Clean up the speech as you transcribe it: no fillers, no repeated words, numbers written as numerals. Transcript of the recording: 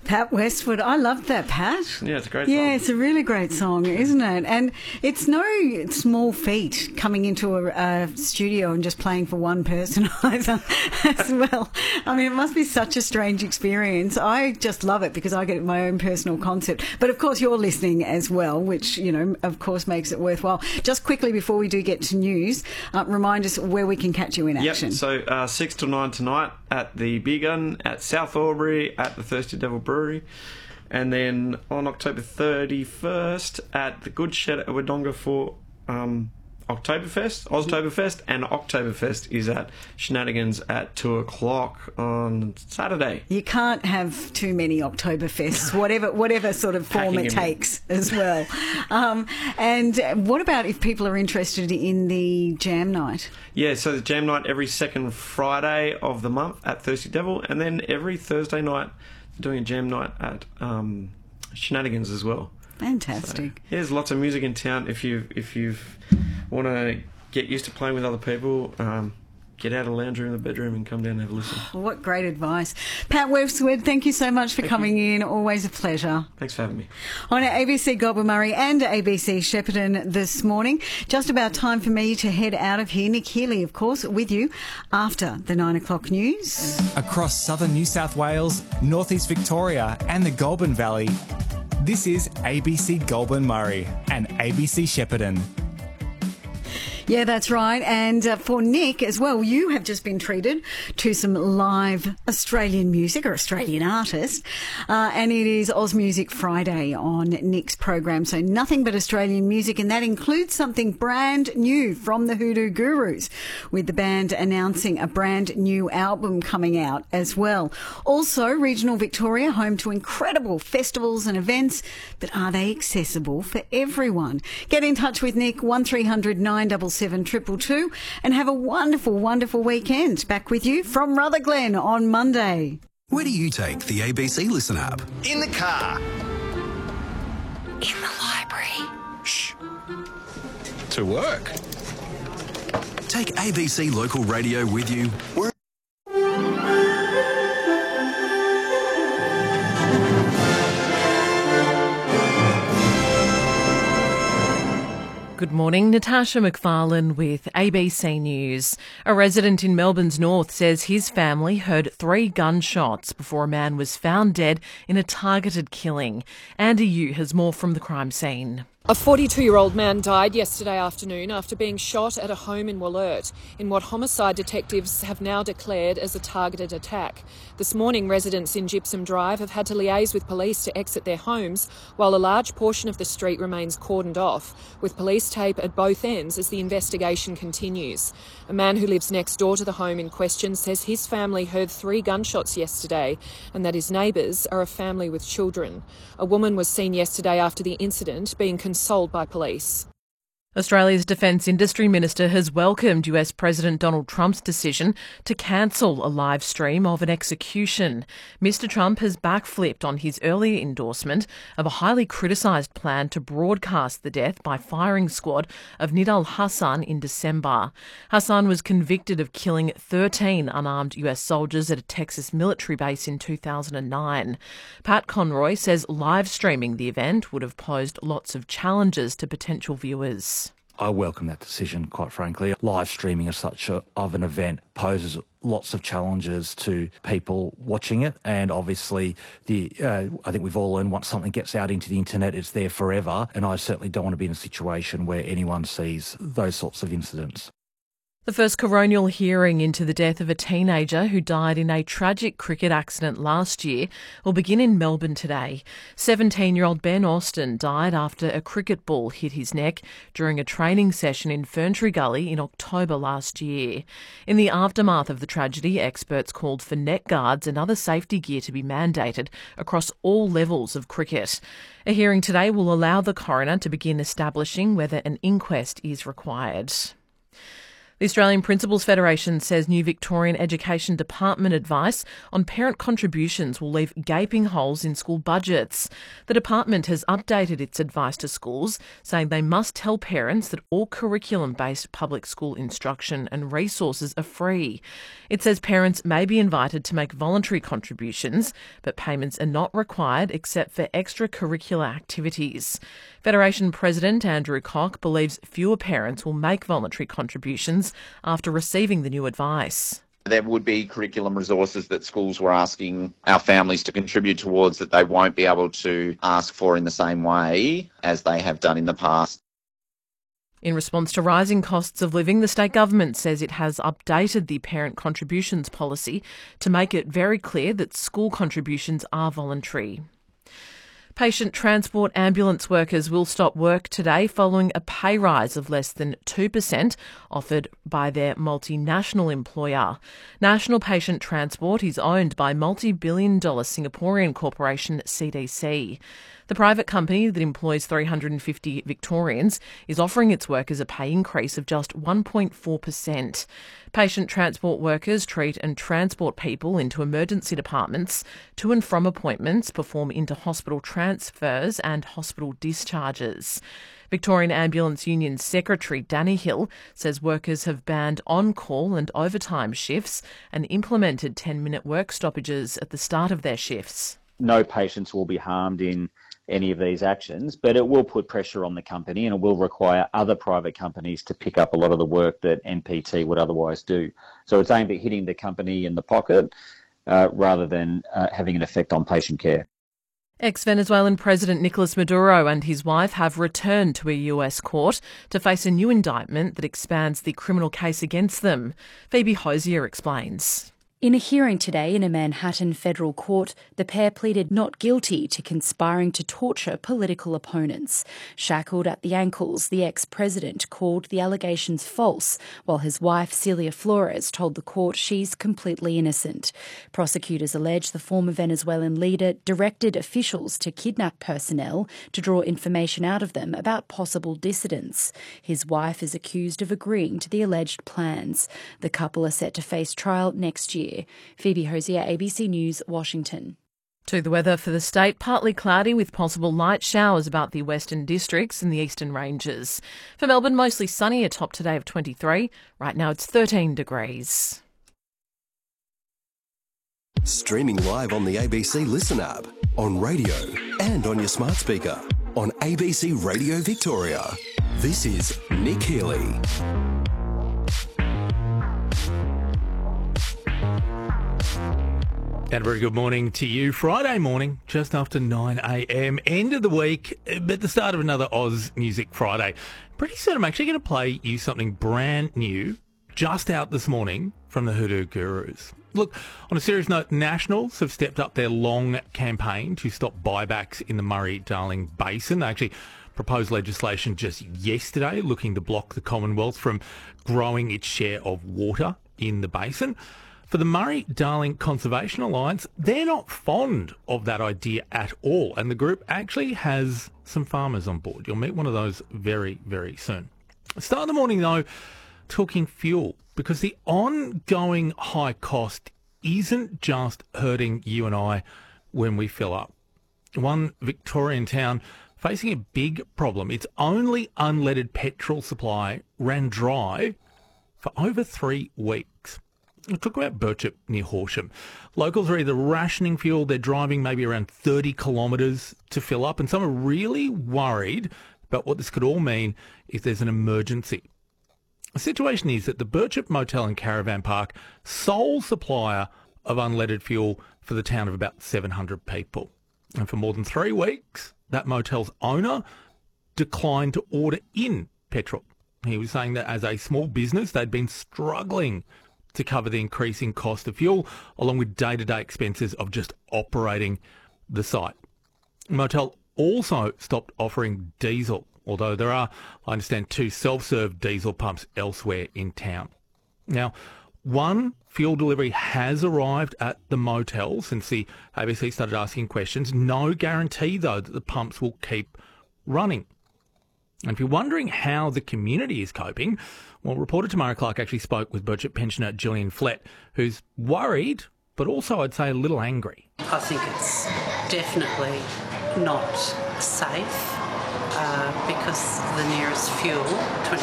Pat Westwood. I loved that, Pat. Yeah, it's a great song. Yeah, it's a really great song, isn't it? And it's no small feat coming into a studio and just playing for one person either as well. I mean, it must be such a strange experience. I just love it because I get my own personal concert. But, of course, you're listening as well, which, you know, of course makes it worthwhile. Just quickly before we do get to news, remind us where we can catch you in action. So 6 till 9 tonight at the Beer Garden, at South Albury, at the Thirsty Devil Brewery. And then on October 31st at the Good Shed at Wodonga for Oztoberfest, and Oktoberfest is at Shenanigans at 2 o'clock on Saturday. You can't have too many Oktoberfests, whatever sort of form it takes as well. And what about if people are interested in the jam night? Yeah, so the jam night every second Friday of the month at Thirsty Devil, and then every Thursday night doing a jam night at Shenanigans as well. Fantastic. So, yeah, there's lots of music in town. If you want to get used to playing with other people, get out of the lounge room, the bedroom, and come down and have a listen. What great advice. Pat Westwood, thank you so much for coming in. Always a pleasure. Thanks for having me. On ABC Goulburn Murray and ABC Shepparton this morning. Just about time for me to head out of here. Nick Healy, of course, with you after the 9 o'clock news. Across southern New South Wales, northeast Victoria and the Goulburn Valley, this is ABC Goulburn Murray and ABC Shepparton. Yeah, that's right. And for Nick as well, you have just been treated to some live Australian music or Australian artist. And it is Oz Music Friday on Nick's program. So nothing but Australian music. And that includes something brand new from the Hoodoo Gurus, with the band announcing a brand new album coming out as well. Also, regional Victoria, home to incredible festivals and events. But are they accessible for everyone? Get in touch with Nick, 1300 977 722, and have a wonderful, wonderful weekend. Back with you from Rutherglen on Monday. Where do you take the ABC Listen app? In the car. In the library. Shh. To work. Take ABC Local Radio with you. Good morning, Natasha McFarlane with ABC News. A resident in Melbourne's north says his family heard 3 gunshots before a man was found dead in a targeted killing. Andy Yu has more from the crime scene. A 42-year-old man died yesterday afternoon after being shot at a home in Wollert in what homicide detectives have now declared as a targeted attack. This morning, residents in Gypsum Drive have had to liaise with police to exit their homes, while a large portion of the street remains cordoned off, with police tape at both ends as the investigation continues. A man who lives next door to the home in question says his family heard 3 gunshots yesterday and that his neighbours are a family with children. A woman was seen yesterday after the incident being consoled by police. Australia's Defence Industry Minister has welcomed US President Donald Trump's decision to cancel a live stream of an execution. Mr Trump has backflipped on his earlier endorsement of a highly criticised plan to broadcast the death by firing squad of Nidal Hasan in December. Hasan was convicted of killing 13 unarmed US soldiers at a Texas military base in 2009. Pat Conroy says live streaming the event would have posed lots of challenges to potential viewers. I welcome that decision, quite frankly. Live streaming of an event poses lots of challenges to people watching it, and obviously I think we've all learned once something gets out into the internet, it's there forever, and I certainly don't want to be in a situation where anyone sees those sorts of incidents. The first coronial hearing into the death of a teenager who died in a tragic cricket accident last year will begin in Melbourne today. 17-year-old Ben Austin died after a cricket ball hit his neck during a training session in Ferntree Gully in October last year. In the aftermath of the tragedy, experts called for neck guards and other safety gear to be mandated across all levels of cricket. A hearing today will allow the coroner to begin establishing whether an inquest is required. The Australian Principals Federation says new Victorian Education Department advice on parent contributions will leave gaping holes in school budgets. The department has updated its advice to schools, saying they must tell parents that all curriculum-based public school instruction and resources are free. It says parents may be invited to make voluntary contributions, but payments are not required except for extracurricular activities. Federation President Andrew Koch believes fewer parents will make voluntary contributions after receiving the new advice. There would be curriculum resources that schools were asking our families to contribute towards that they won't be able to ask for in the same way as they have done in the past. In response to rising costs of living, the state government says it has updated the parent contributions policy to make it very clear that school contributions are voluntary. Patient transport ambulance workers will stop work today following a pay rise of less than 2% offered by their multinational employer. National Patient Transport is owned by multi-billion-dollar Singaporean corporation CDC. The private company that employs 350 Victorians is offering its workers a pay increase of just 1.4%. Patient transport workers treat and transport people into emergency departments, to and from appointments, perform inter-hospital transfers and hospital discharges. Victorian Ambulance Union Secretary Danny Hill says workers have banned on-call and overtime shifts and implemented 10-minute work stoppages at the start of their shifts. No patients will be harmed in any of these actions, but it will put pressure on the company and it will require other private companies to pick up a lot of the work that NPT would otherwise do. So it's aimed at hitting the company in the pocket rather than having an effect on patient care. Ex-Venezuelan President Nicolas Maduro and his wife have returned to a US court to face a new indictment that expands the criminal case against them. Phoebe Hosier explains. In a hearing today in a Manhattan federal court, the pair pleaded not guilty to conspiring to torture political opponents. Shackled at the ankles, the ex-president called the allegations false, while his wife Celia Flores told the court she's completely innocent. Prosecutors allege the former Venezuelan leader directed officials to kidnap personnel to draw information out of them about possible dissidents. His wife is accused of agreeing to the alleged plans. The couple are set to face trial next year. Phoebe Hosier, ABC News, Washington. To the weather for the state, partly cloudy with possible light showers about the western districts and the eastern ranges. For Melbourne, mostly sunny, a top today of 23. Right now it's 13 degrees. Streaming live on the ABC Listen app, on radio and on your smart speaker. On ABC Radio Victoria. This is Nick Healy. And a very good morning to you. Friday morning, just after 9 a.m, end of the week, but the start of another Oz Music Friday. Pretty soon I'm actually going to play you something brand new, just out this morning from the Hoodoo Gurus. Look, on a serious note, Nationals have stepped up their long campaign to stop buybacks in the Murray-Darling Basin. They actually proposed legislation just yesterday looking to block the Commonwealth from growing its share of water in the basin. For the Murray-Darling Conservation Alliance, they're not fond of that idea at all, and the group actually has some farmers on board. You'll meet one of those very, very soon. Start the morning, though, talking fuel, because the ongoing high cost isn't just hurting you and I when we fill up. One Victorian town facing a big problem. Its only unleaded petrol supply ran dry for over 3 weeks. We'll talk about Birchip near Horsham. Locals are either rationing fuel, they're driving maybe around 30 kilometres to fill up, and some are really worried about what this could all mean if there's an emergency. The situation is that the Birchip Motel and Caravan Park, sole supplier of unleaded fuel for the town of about 700 people. And for more than 3 weeks, that motel's owner declined to order in petrol. He was saying that as a small business, they'd been struggling to cover the increasing cost of fuel, along with day-to-day expenses of just operating the site. The motel also stopped offering diesel, although there are, I understand, 2 self-serve diesel pumps elsewhere in town. Now, one fuel delivery has arrived at the motel since the ABC started asking questions. No guarantee, though, that the pumps will keep running. And if you're wondering how the community is coping, well, reporter Tamara Clark actually spoke with budget pensioner Gillian Flett, who's worried, but also I'd say a little angry. I think it's definitely not safe because the nearest fuel,